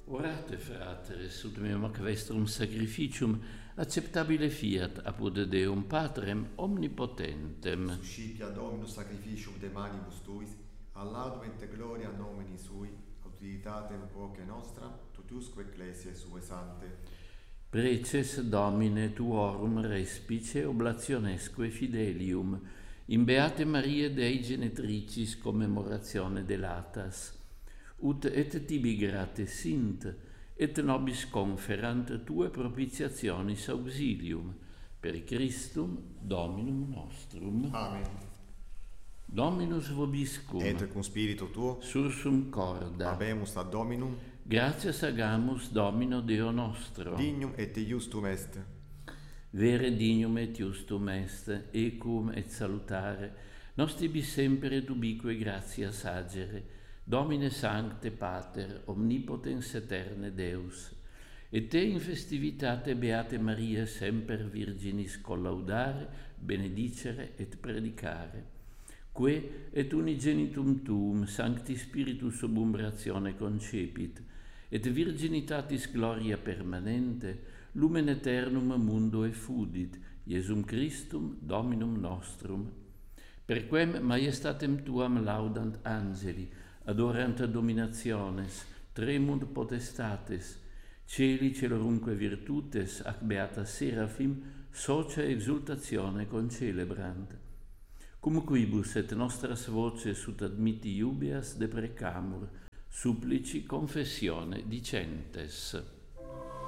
Orate, fratres, ut meum ac vestrum sacrificium acceptabile fiat apud Deum Patrem omnipotentem. Suscipia Dominus sacrificium de manibus tuis, all'audum et gloria nomini sui, utilitatem voce nostra, tutusque ecclesiae sue sante. Preces Domine tuorum respice oblationesque fidelium, in Beate Maria Dei Genetricis commemoratione delatas, ut et tibi grate sint, et nobis conferant tue propitiationis auxilium, per Christum Dominum nostrum. Amen. Dominus vobiscum, Et cum spiritu tuo, sursum corda, habemus ad Dominum, gratias agamus Domino Deo nostro, dignum et iustum est. vere dignum et justum est, ecum et salutare, nos tibi sempre et ubique gratias agere, Domine Sancte Pater, omnipotens aeterne Deus, et te in festivitate Beate Maria semper Virginis collaudare, benedicere et predicare, que et unigenitum tuum Sancti Spiritus ob umbratione concepit, et virginitatis gloria permanente, lumen aeternum mundo effudit, Iesum Christum Dominum nostrum. Per quem maiestatem tuam laudant angeli, adorant dominationes, tremunt potestates, celi celorunque virtutes, ac beata serafim, socia exultatione concelebrant. Cum quibus et nostras voces ut admitti iubeas deprecamur, supplici confessione dicentes.